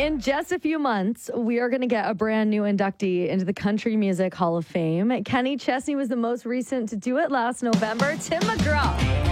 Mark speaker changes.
Speaker 1: In just a few months, we are going to get a brand new inductee into the Country Music Hall of Fame. Kenny Chesney was the most recent to do it last November. Tim McGraw